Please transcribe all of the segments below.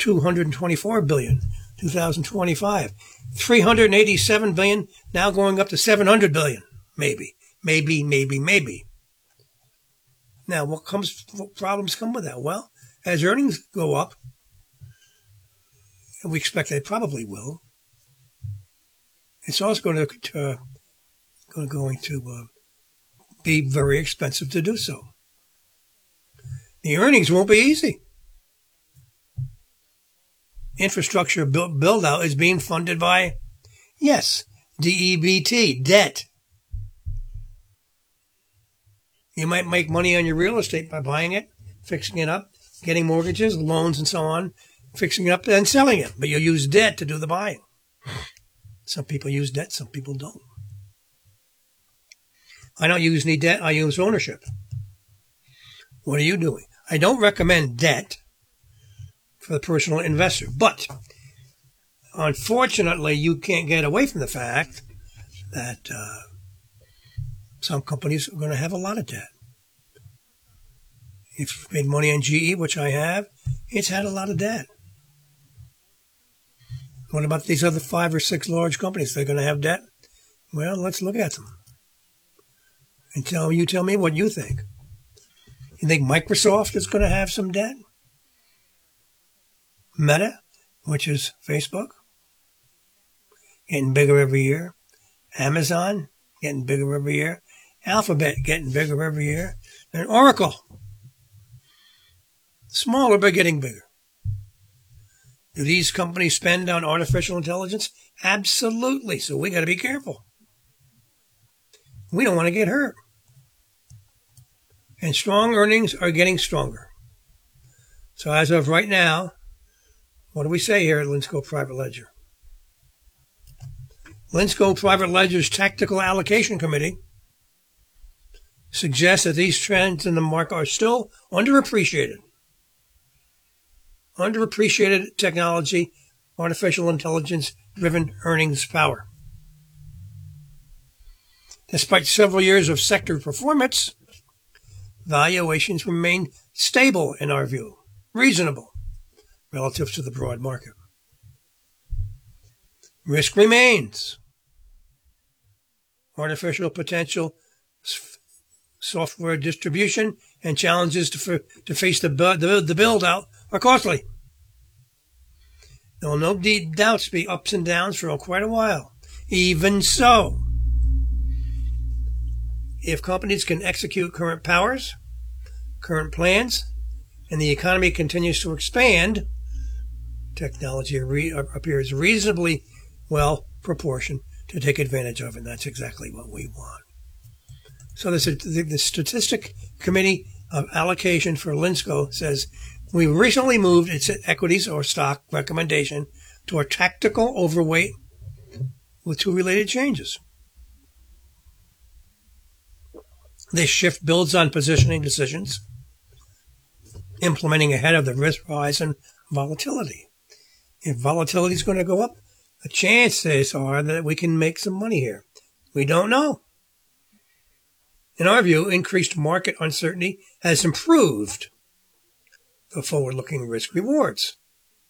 224 billion, 2025. 387 billion, now going up to 700 billion. Maybe. Now, what problems come with that? Well, as earnings go up, and we expect they probably will, it's also going to be very expensive to do so. The earnings won't be easy. Infrastructure build-out is being funded by, yes, DEBT, debt. You might make money on your real estate by buying it, fixing it up, getting mortgages, loans, and so on, fixing it up and selling it. But you'll use debt to do the buying. Some people use debt, some people don't. I don't use any debt, I use ownership. What are you doing? I don't recommend debt for the personal investor, but unfortunately, you can't get away from the fact that some companies are going to have a lot of debt. If you've made money on GE, which I have, it's had a lot of debt. What about these other 5 or 6 large companies? They're going to have debt? Well, let's look at them. And tell me what you think. You think Microsoft is going to have some debt? Meta, which is Facebook, getting bigger every year. Amazon, getting bigger every year. Alphabet, getting bigger every year. And Oracle, smaller but getting bigger. Do these companies spend on artificial intelligence? Absolutely. So we got to be careful. We don't want to get hurt. And strong earnings are getting stronger. So as of right now, what do we say here at Linsco Private Ledger? Linsco Private Ledger's Tactical Allocation Committee suggests that these trends in the market are still underappreciated. Underappreciated technology, artificial intelligence-driven earnings power. Despite several years of sector performance, valuations remain stable in our view, reasonable relative to the broad market. Risk remains. Artificial potential, software distribution, and challenges to face the build-out are costly. There will no doubts be ups and downs for quite a while. Even so, if companies can execute current powers, current plans, and the economy continues to expand, technology appears reasonably well proportioned to take advantage of, and that's exactly what we want. So the Statistic Committee of Allocation for Linsco says, we recently moved its equities or stock recommendation to a tactical overweight with 2 related changes. This shift builds on positioning decisions, implementing ahead of the risk rise and volatility. If volatility is going to go up, the chances are that we can make some money here. We don't know. In our view, increased market uncertainty has improved the forward-looking risk rewards,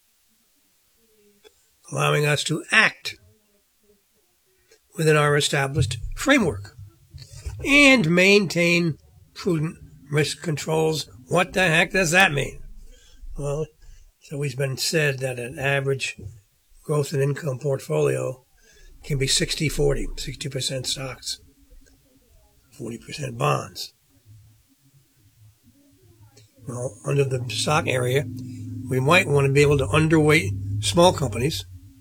allowing us to act within our established framework and maintain prudent risk controls. What the heck does that mean? Well, it's always been said that an average growth and income portfolio can be 60-40, 60% stocks, 40% bonds. Well, under the stock area, we might want to be able to underweight small companies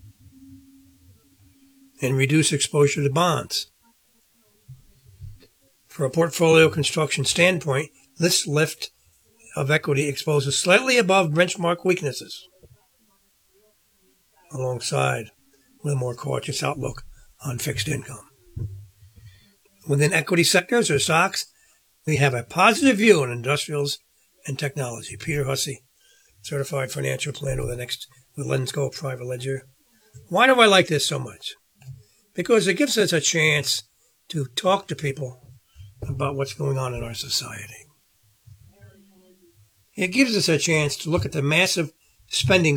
and reduce exposure to bonds. For a portfolio construction standpoint, this lift of equity exposes slightly above benchmark weaknesses, alongside with a more cautious outlook on fixed income. Within equity sectors or stocks, we have a positive view on industrials and technology. Peter Hussey, Certified Financial Planner with Linsco Private Ledger. Why do I like this so much? Because it gives us a chance to talk to people about what's going on in our society. It gives us a chance to look at the massive spending